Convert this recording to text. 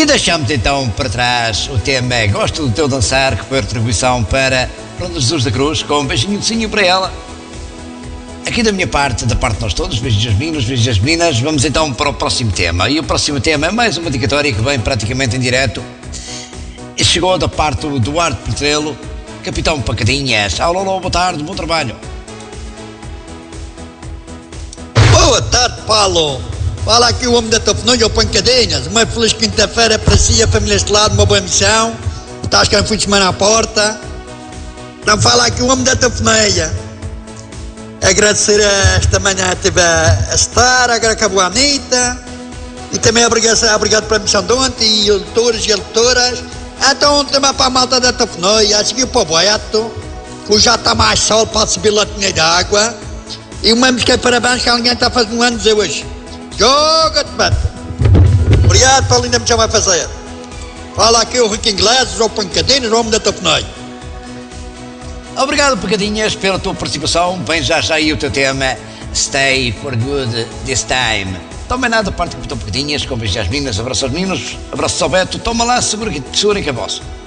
deixamos então para trás o tema Gosto do Teu Dançar, que foi retribuição para Ronda Jesus da Cruz, com um beijinho para ela. Aqui da minha parte, da parte de nós todos, beijos das meninos, beijos das meninas, vamos então para o próximo tema. E o próximo tema é mais uma dedicatória que vem praticamente em direto. E chegou da parte do Duarte Petrelo, Capitão Pacadinhas. Alô, boa tarde, bom trabalho. Boa tarde, Paulo. Fala aqui o homem da Toponunha, o Pancadinhas. Uma feliz quinta-feira para si, a família este lado, uma boa missão. Estás cá no fim de semana à porta. Então fala aqui o homem da Toponunha. Agradecer esta manhã, tive a estar, agora acabou a Anitta. E também obrigado pela missão de ontem, e eleitores e eleitoras. Então também para a malta da Toponunha, a seguir para o Boeto, que já está mais sol para subir a latinha de água. E uma música de parabéns que alguém está a fazer anos hoje. Joga-te, mano. Obrigado pela linda missão a fazer. Fala aqui o Rico Inglês, o Pancadinhas, o homem da Toponunha. Obrigado, Pacadinhas, pela tua participação. Vem já aí o teu tema Stay for Good This Time. Toma nada da parte do Capitão Pacadinhas, com beijos às meninas, abraço aos meninos, abraço ao Beto. Toma lá, segura que é vosso.